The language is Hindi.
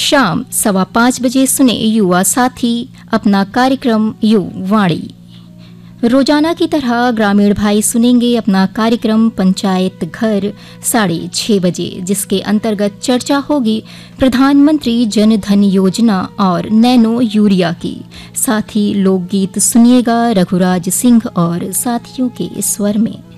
शाम 5:15 बजे सुने युवा साथी अपना कार्यक्रम युवाणी। रोजाना की तरह ग्रामीण भाई सुनेंगे अपना कार्यक्रम पंचायत घर 6:30 बजे, जिसके अंतर्गत चर्चा होगी प्रधानमंत्री जन धन योजना और नैनो यूरिया की। साथ ही लोकगीत सुनिएगा रघुराज सिंह और साथियों के स्वर में।